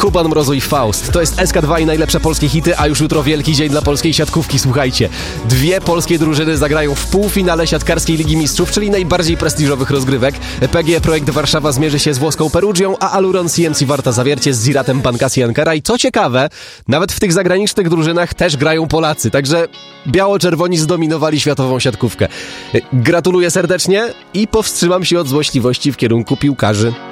Kuban, Mrozu i Faust. To jest SK2 i najlepsze polskie hity, a już jutro wielki dzień dla polskiej siatkówki. Słuchajcie, 2 polskie drużyny zagrają w półfinale siatkarskiej Ligi Mistrzów, czyli najbardziej prestiżowych rozgrywek. PGE Projekt Warszawa zmierzy się z włoską Perugią, a Aluron CMC Warta Zawiercie z Ziratem Bankasi Ankara. I co ciekawe, nawet w tych zagranicznych drużynach też grają Polacy, także biało-czerwoni zdominowali światową siatkówkę. Gratuluję serdecznie i powstrzymam się od złośliwości w kierunku piłkarzy.